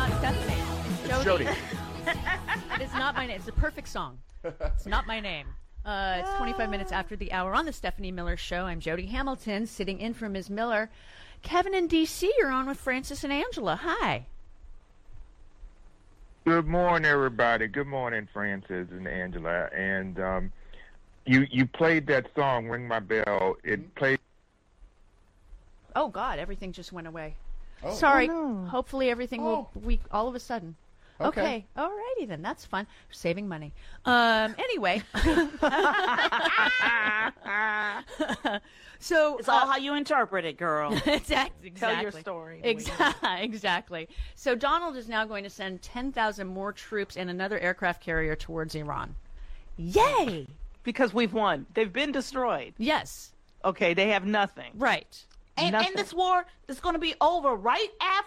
not Stephanie. It's Jody. Jody. It is not my name. It's a perfect song. It's not my name. It's 25 minutes after the hour on the Stephanie Miller Show. I'm Jody Hamilton, sitting in for Ms. Miller. Kevin in D.C., you're on with Francis and Angela. Hi. Good morning, everybody. Good morning, Francis and Angela. And you played that song, Ring My Bell. It played. Oh, God, everything just went away. Oh. Sorry. Oh, no. Hopefully everything will all of a sudden. Okay. All righty then. That's fun. Saving money. Anyway. So It's all how you interpret it, girl. exactly. Tell your story. Exactly. So Donald is now going to send 10,000 more troops and another aircraft carrier towards Iran. Yay! Because we've won. They've been destroyed. Yes. Okay, they have nothing. Right. And Nothing. this war is going to be over right